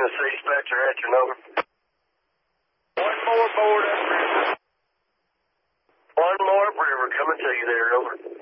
Tennessee dispatcher answering, over. One more board upriver. One more upriver coming to you there, over.